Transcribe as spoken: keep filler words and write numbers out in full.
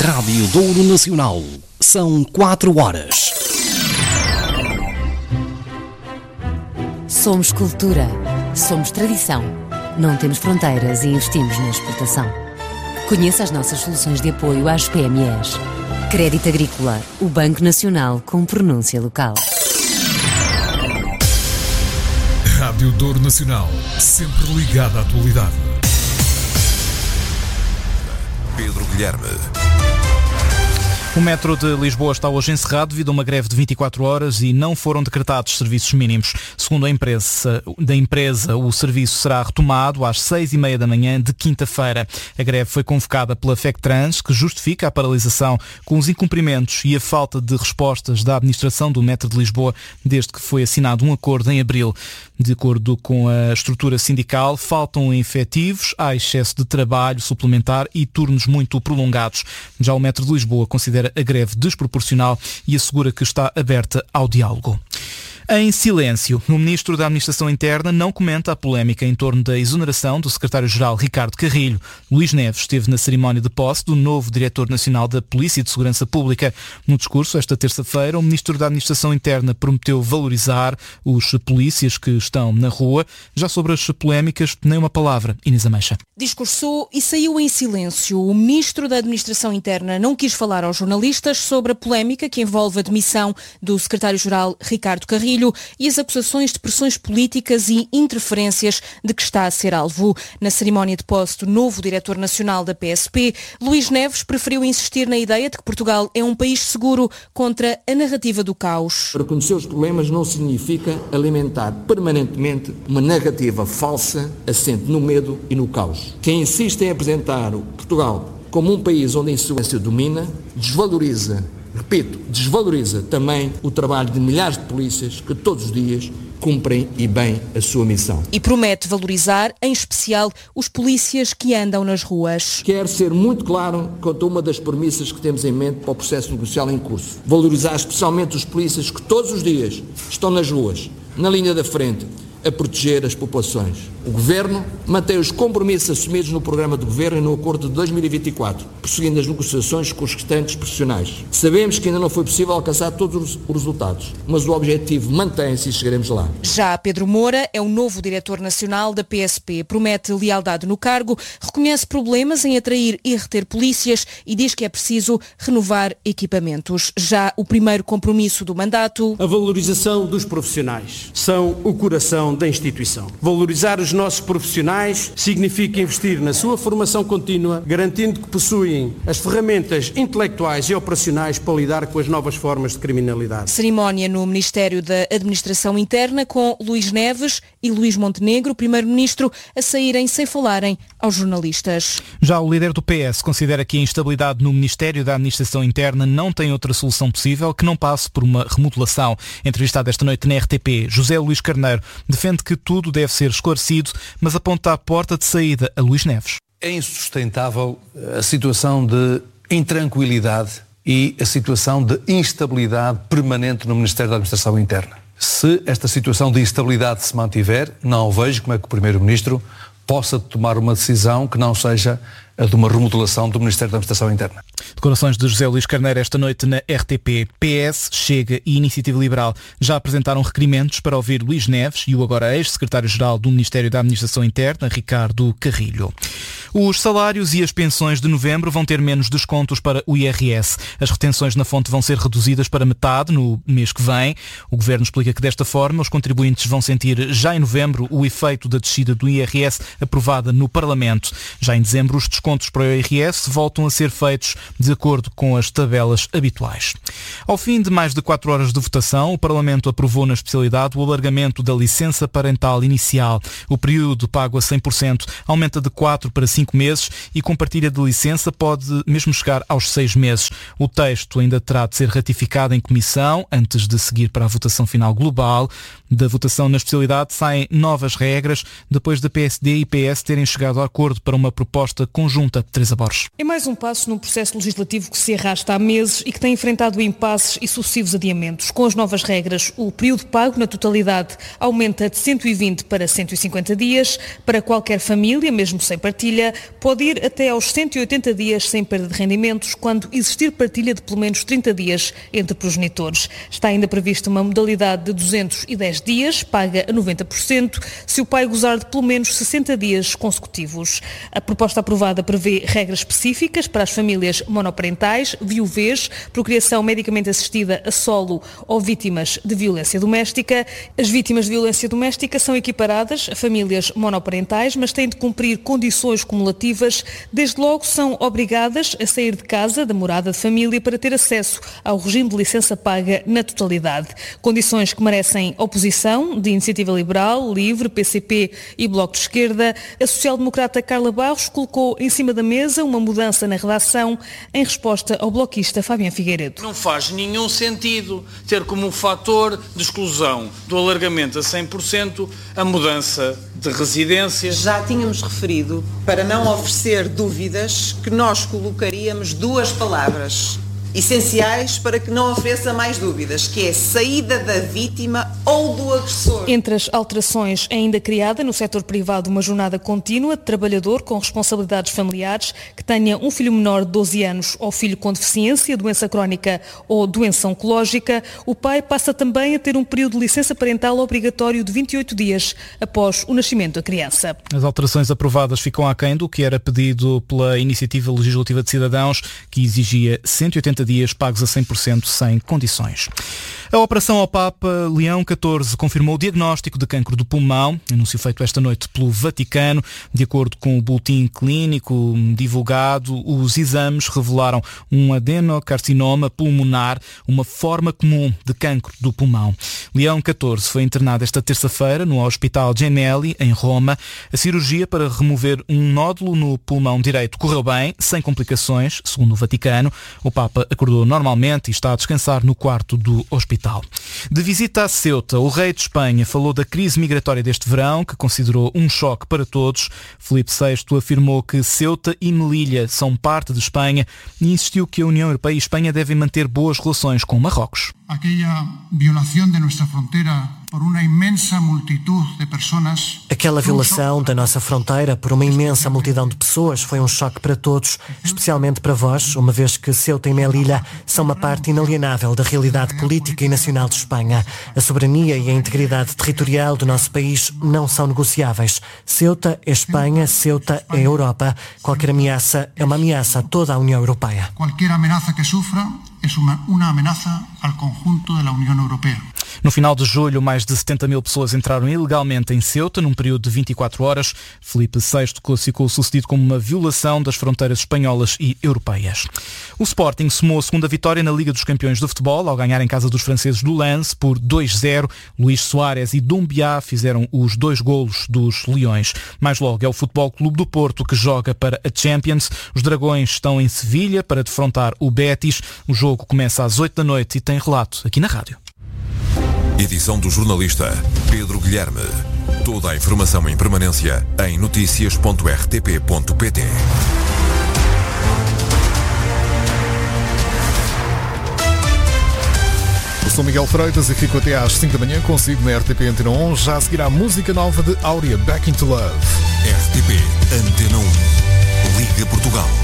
Rádio Douro Nacional. São quatro horas. Somos cultura. Somos tradição. Não temos fronteiras e investimos na exportação. Conheça as nossas soluções de apoio às P M Es. Crédito Agrícola, o Banco Nacional com pronúncia local. Rádio Douro Nacional, sempre ligada à atualidade. Pedro Guilherme. O metro de Lisboa está hoje encerrado devido a uma greve de vinte e quatro horas e não foram decretados serviços mínimos. Segundo a empresa, da empresa, o serviço será retomado às seis e meia da manhã de quinta-feira. A greve foi convocada pela FECTRANS, que justifica a paralisação com os incumprimentos e a falta de respostas da administração do metro de Lisboa desde que foi assinado um acordo em abril. De acordo com a estrutura sindical, faltam efetivos, há excesso de trabalho suplementar e turnos muito prolongados. Já o metro de Lisboa considera a greve desproporcional e assegura que está aberta ao diálogo. Em silêncio, o Ministro da Administração Interna não comenta a polémica em torno da exoneração do Secretário-Geral Ricardo Carrilho. Luís Neves esteve na cerimónia de posse do novo Diretor Nacional da Polícia de Segurança Pública. No discurso, esta terça-feira, o Ministro da Administração Interna prometeu valorizar os polícias que estão na rua. Já sobre as polémicas, nem uma palavra. Inês Ameixa. Discursou e saiu em silêncio. O Ministro da Administração Interna não quis falar aos jornalistas sobre a polémica que envolve a demissão do Secretário-Geral Ricardo Carrilho e as acusações de pressões políticas e interferências de que está a ser alvo. Na cerimónia de posse do novo Diretor Nacional da P S P, Luís Neves preferiu insistir na ideia de que Portugal é um país seguro contra a narrativa do caos. Reconhecer os problemas não significa alimentar permanentemente uma narrativa falsa assente no medo e no caos. Quem insiste em apresentar Portugal como um país onde a insegurança domina, desvaloriza Repito, desvaloriza também o trabalho de milhares de polícias que todos os dias cumprem e bem a sua missão. E promete valorizar, em especial, os polícias que andam nas ruas. Quero ser muito claro quanto a uma das premissas que temos em mente para o processo negocial em curso. Valorizar especialmente os polícias que todos os dias estão nas ruas, na linha da frente, a proteger as populações. O Governo mantém os compromissos assumidos no programa de Governo e no acordo de dois mil e vinte e quatro, prosseguindo as negociações com os restantes profissionais. Sabemos que ainda não foi possível alcançar todos os resultados, mas o objetivo mantém-se e chegaremos lá. Já Pedro Moura é o novo Diretor Nacional da P S P. Promete lealdade no cargo, reconhece problemas em atrair e reter polícias e diz que é preciso renovar equipamentos. Já o primeiro compromisso do mandato... A valorização dos profissionais são o coração da instituição. Valorizar os nossos profissionais significa investir na sua formação contínua, garantindo que possuem as ferramentas intelectuais e operacionais para lidar com as novas formas de criminalidade. Cerimónia no Ministério da Administração Interna com Luís Neves e Luís Montenegro, Primeiro-Ministro, a saírem sem falarem aos jornalistas. Já o líder do P S considera que a instabilidade no Ministério da Administração Interna não tem outra solução possível que não passe por uma remodelação. Entrevistado esta noite na R T P, José Luís Carneiro defende que tudo deve ser esclarecido, mas aponta a porta de saída a Luís Neves. É insustentável a situação de intranquilidade e a situação de instabilidade permanente no Ministério da Administração Interna. Se esta situação de instabilidade se mantiver, não vejo como é que o Primeiro-Ministro possa tomar uma decisão que não seja a de uma remodelação do Ministério da Administração Interna. Declarações de José Luís Carneiro esta noite na R T P. P S, Chega e Iniciativa Liberal já apresentaram requerimentos para ouvir Luís Neves e o agora ex-secretário-geral do Ministério da Administração Interna, Ricardo Carrilho. Os salários e as pensões de novembro vão ter menos descontos para o I R S. As retenções na fonte vão ser reduzidas para metade no mês que vem. O Governo explica que desta forma os contribuintes vão sentir já em novembro o efeito da descida do I R S aprovada no Parlamento. Já em dezembro os descontos para o I R S voltam a ser feitos de acordo com as tabelas habituais. Ao fim de mais de quatro horas de votação, o Parlamento aprovou na especialidade o alargamento da licença parental inicial. O período pago a cem por cento aumenta de quatro para cinco meses e com partilha de licença pode mesmo chegar aos seis meses. O texto ainda terá de ser ratificado em comissão antes de seguir para a votação final global. Da votação na especialidade saem novas regras depois da P S D e P S terem chegado a acordo para uma proposta conjunta conjunta. Teresa Borges. É mais um passo num processo legislativo que se arrasta há meses e que tem enfrentado impasses e sucessivos adiamentos. Com as novas regras, o período pago na totalidade aumenta de cento e vinte para cento e cinquenta dias. Para qualquer família, mesmo sem partilha, pode ir até aos cento e oitenta dias sem perda de rendimentos, quando existir partilha de pelo menos trinta dias entre progenitores. Está ainda prevista uma modalidade de duzentos e dez dias, paga a noventa por cento, se o pai gozar de pelo menos sessenta dias consecutivos. A proposta aprovada prevê regras específicas para as famílias monoparentais, viuvez, procriação medicamente assistida a solo ou vítimas de violência doméstica. As vítimas de violência doméstica são equiparadas a famílias monoparentais, mas têm de cumprir condições cumulativas. Desde logo são obrigadas a sair de casa, da morada de família, para ter acesso ao regime de licença paga na totalidade. Condições que merecem oposição de Iniciativa Liberal, Livre, P C P e Bloco de Esquerda. A social-democrata Carla Barros colocou em cima da mesa uma mudança na redação em resposta ao bloquista Fabián Figueiredo. Não faz nenhum sentido ter como fator de exclusão do alargamento a cem por cento a mudança de residência. Já tínhamos referido, para não oferecer dúvidas, que nós colocaríamos duas palavras essenciais para que não ofereça mais dúvidas, que é saída da vítima ou do agressor. Entre as alterações, ainda criada no setor privado uma jornada contínua de trabalhador com responsabilidades familiares que tenha um filho menor de doze anos ou filho com deficiência, doença crónica ou doença oncológica. O pai passa também a ter um período de licença parental obrigatório de vinte e oito dias após o nascimento da criança. As alterações aprovadas ficam aquém do que era pedido pela Iniciativa Legislativa de Cidadãos, que exigia cento e oitenta dias pagos a cem por cento sem condições. A operação ao Papa Leão catorze confirmou o diagnóstico de cancro do pulmão, anúncio feito esta noite pelo Vaticano. De acordo com o boletim clínico divulgado, os exames revelaram um adenocarcinoma pulmonar, uma forma comum de cancro do pulmão. Leão catorze foi internado esta terça-feira no Hospital Gemelli, em Roma. A cirurgia para remover um nódulo no pulmão direito correu bem, sem complicações, segundo o Vaticano. O Papa acordou normalmente e está a descansar no quarto do hospital. De visita a Ceuta, o rei de Espanha falou da crise migratória deste verão, que considerou um choque para todos. Filipe sexto afirmou que Ceuta e Melilla são parte de Espanha e insistiu que a União Europeia e Espanha devem manter boas relações com Marrocos. Aquela violação de nossa fronteira por uma imensa multitud de pessoas. Aquela violação da nossa fronteira por uma imensa multidão de pessoas foi um choque para todos, especialmente para vós, uma vez que Ceuta e Melilla são uma parte inalienável da realidade política e nacional de Espanha. A soberania e a integridade territorial do nosso país não são negociáveis. Ceuta é Espanha, Ceuta é Europa. Qualquer ameaça é uma ameaça a toda a União Europeia. Qualquer ameaça que sofra é uma, uma ameaça ao conjunto da União Europeia. No final de julho, mais de setenta mil pessoas entraram ilegalmente em Ceuta, num período de vinte e quatro horas. Filipe sexto classificou o sucedido como uma violação das fronteiras espanholas e europeias. O Sporting somou a segunda vitória na Liga dos Campeões de Futebol, ao ganhar em casa dos franceses do Lens por dois a zero. Luís Soares e Doumbia fizeram os dois golos dos Leões. Mais logo é o Futebol Clube do Porto que joga para a Champions. Os Dragões estão em Sevilha para defrontar o Betis. O jogo começa às oito da noite e tem relato aqui na rádio. Edição do jornalista Pedro Guilherme. Toda a informação em permanência em notícias ponto r t p ponto p t. Eu sou Miguel Freitas e fico até às cinco da manhã consigo na R T P Antena um. Já seguirá a música nova de Áurea, Back into Love. R T P Antena um. Liga Portugal.